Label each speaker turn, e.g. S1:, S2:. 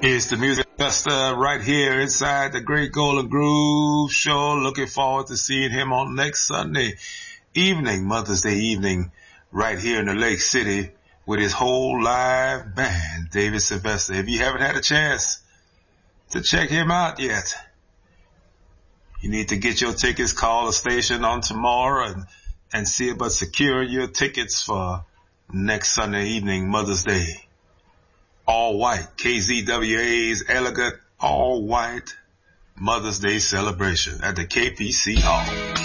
S1: It's the Music Festa right here inside the Great Golden Groove Show. Looking forward to seeing him on next Sunday evening, Mother's Day evening, right here in the Lake City with his whole live band, David Sylvester. If you haven't had a chance to check him out yet, you need to get your tickets. Call the station on tomorrow and see about securing your tickets for next Sunday evening, Mother's Day. All white, KZWA's elegant, all white Mother's Day celebration at the KPC Hall.